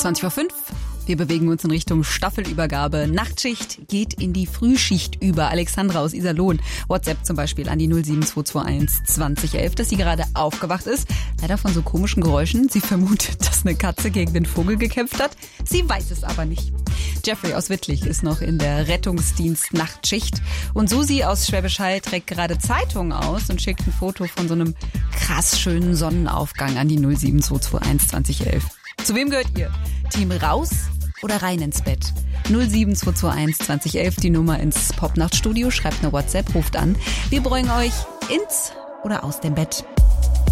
20:05 Uhr. Wir bewegen uns in Richtung Staffelübergabe. Nachtschicht geht in die Frühschicht über. Alexandra aus Iserlohn. WhatsApp zum Beispiel an die 07221 2011, dass sie gerade aufgewacht ist. Leider von so komischen Geräuschen. Sie vermutet, dass eine Katze gegen den Vogel gekämpft hat. Sie weiß es aber nicht. Jeffrey aus Wittlich ist noch in der Rettungsdienst-Nachtschicht. Und Susi aus Schwäbisch Hall trägt gerade Zeitungen aus und schickt ein Foto von so einem krass schönen Sonnenaufgang an die 07221 2011. Zu wem gehört ihr? Team raus oder rein ins Bett? 07221 2011, die Nummer ins Popnachtstudio. Schreibt eine WhatsApp, ruft an. Wir bringen euch ins oder aus dem Bett.